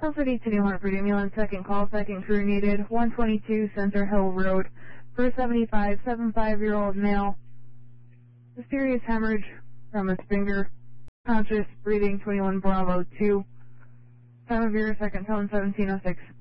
Alpha D to New Hartford Ambulance, second call, second crew needed, 122 Center Hill Road, for a 75-year-old male. Mysterious hemorrhage from his finger, conscious, breathing, 21 Bravo 2. Time of year, second tone, 1706.